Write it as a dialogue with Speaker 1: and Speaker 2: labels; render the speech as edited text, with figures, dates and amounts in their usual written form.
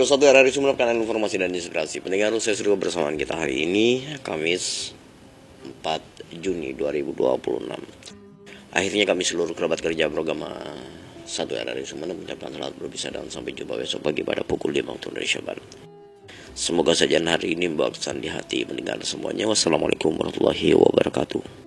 Speaker 1: satu RRI Sumeneb, kanan informasi dan inspirasi. Pendengar saya sudah bersamaan kita hari ini, Kamis 4 Juni 2026. Akhirnya kami seluruh kerabat kerja program 1 RRI Sumeneb mengucapkan selamat berpisah dan sampai jumpa besok pagi pada pukul 5 waktu Indonesia Barat. Semoga sajian hari ini membawa kesan di hati pendengar semuanya. Wassalamualaikum warahmatullahi wabarakatuh.